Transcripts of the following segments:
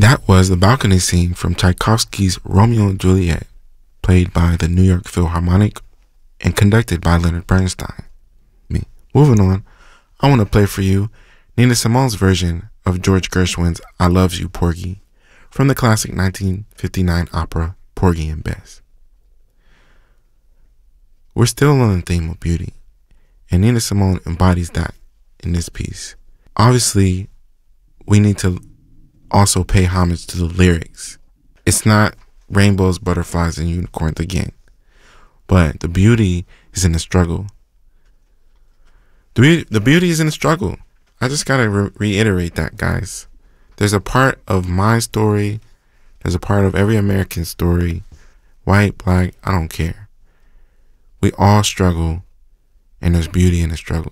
That was the balcony scene from Tchaikovsky's Romeo and Juliet, played by the New York Philharmonic and conducted by Leonard Bernstein. Moving on, I want to play for you Nina Simone's version of George Gershwin's I Loves You, Porgy, from the classic 1959 opera Porgy and Bess. We're still on the theme of beauty, and Nina Simone embodies that in this piece. Obviously, we need to also pay homage to the lyrics. It's not rainbows, butterflies, and unicorns again, but the beauty is in the struggle. The beauty is in the struggle. I just gotta reiterate that, guys. There's a part of my story, there's a part of every American story, white, black, I don't care. We all struggle, and there's beauty in the struggle.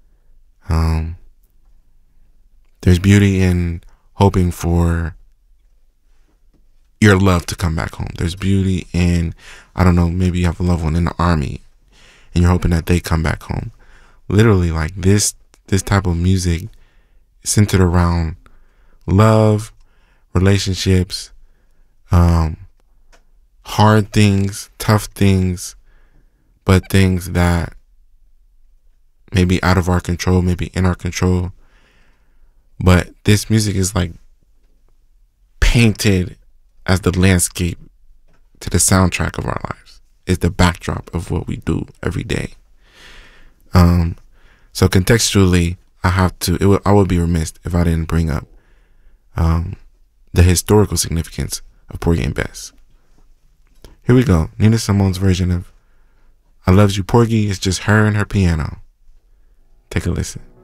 There's beauty in hoping for your love to come back home. There's beauty in, I don't know, maybe you have a loved one in the army and you're hoping that they come back home. Literally, like this type of music is centered around love, relationships, hard things, tough things, but things that may be out of our control, maybe in our control. But this music is like painted as the landscape to the soundtrack of our lives. It's the backdrop of what we do every day. So contextually, I would be remiss if I didn't bring up the historical significance of Porgy and Bess. Here we go. Nina Simone's version of I Loves You, Porgy is just her and her piano. Take a listen.